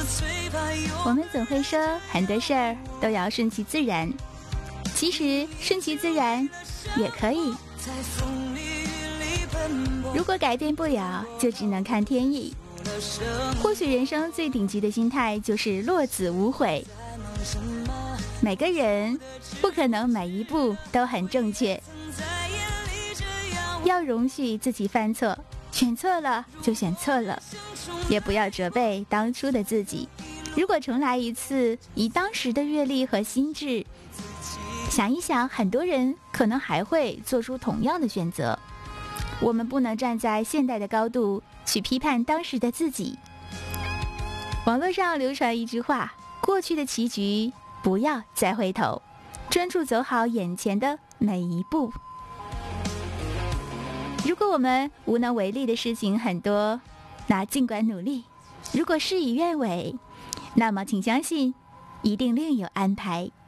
我们总会说很多事儿都要顺其自然，其实顺其自然也可以。如果改变不了，就只能看天意。或许人生最顶级的心态就是落子无悔。每个人不可能每一步都很正确，要容许自己犯错，选错了就选错了，也不要责备当初的自己。如果重来一次，以当时的阅历和心智，想一想，很多人可能还会做出同样的选择。我们不能站在现代的高度去批判当时的自己。网络上流传一句话：过去的棋局不要再回头，专注走好眼前的每一步。如果我们无能为力的事情很多，那尽管努力；如果事与愿违，那么请相信，一定另有安排。